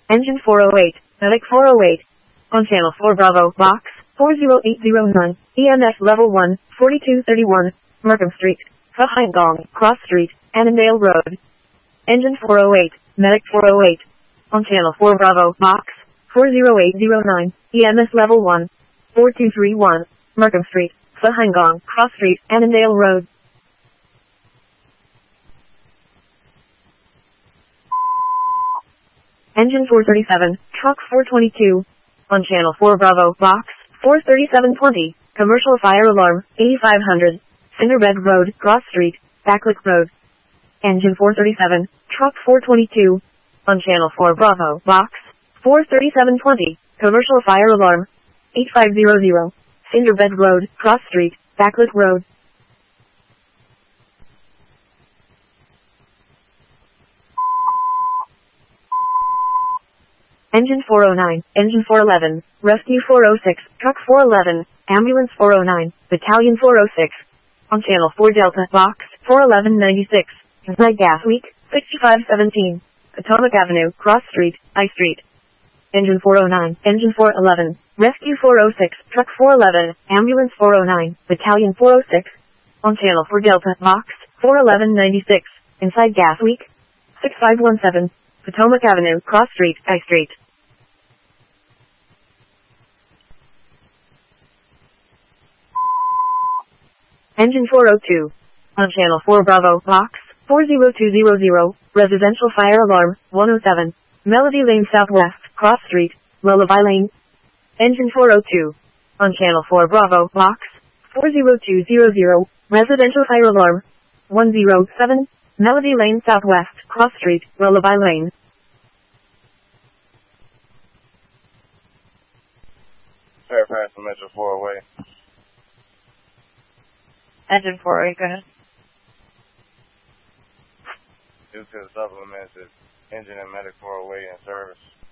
Engine 408, Medic 408. On channel 4 Bravo, box 40809, EMS level 1, 4231, Markham Street, Gong, Cross Street, Annandale Road. Engine 408, Medic 408. On channel 4 Bravo, box 40809, EMS level 1, 4231, Markham Street, Gong, Cross Street, Annandale Road. Engine 437, Truck 422. On channel 4 Bravo, box 43720, Commercial Fire Alarm, 8500, Cinderbed Road, Cross Street, Backlick Road. Engine 437, Truck 422. On channel 4 Bravo, box 43720, Commercial Fire Alarm, 8500, Cinderbed Road, Cross Street, Backlick Road. Engine 409, Engine 411, Rescue 406, Truck 411, Ambulance 409, Battalion 406. On channel 4 Delta, box 41196, Inside Gas Week, 6517, Potomac Avenue, Cross Street, I Street. Engine 409, Engine 411, Rescue 406, Truck 411, Ambulance 409, Battalion 406. On channel 4 Delta, box 41196, Inside Gas Week, 6517, Potomac Avenue, Cross Street, I Street. Engine 402. On channel 4 Bravo, box 40200, Residential Fire Alarm, 107, Melody Lane Southwest, Cross Street, Lullaby Lane. Engine 402. On channel 4 Bravo, box 40200, Residential Fire Alarm, 107, Melody Lane Southwest, Cross Street, Lullaby Lane. Fairfax from Metro 408. Engine 408, go ahead. Due to the supplements, engine and medic 408 in service.